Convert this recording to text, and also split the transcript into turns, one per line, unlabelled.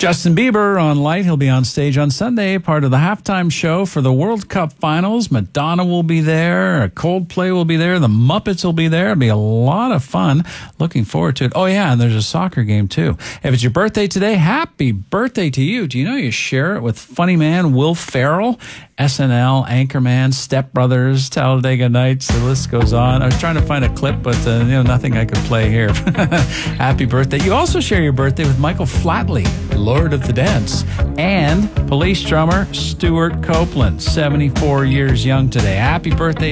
Justin Bieber on Light. He'll be on stage on Sunday, part of the halftime show for the World Cup finals. Madonna will be there. Coldplay will be there. The Muppets will be there. It'll be a lot of fun. Looking forward to it. Oh, yeah, and there's a soccer game, too. If it's your birthday today, happy birthday to you. Do you know you share it with funny man Will Ferrell? SNL, Anchorman, Step Brothers, Talladega Nights, the list goes on. I was trying to find a clip, but nothing I could play here. Happy birthday. You also share your birthday with Michael Flatley, Lord of the Dance, and Police drummer Stuart Copeland, 74 years young today. Happy birthday.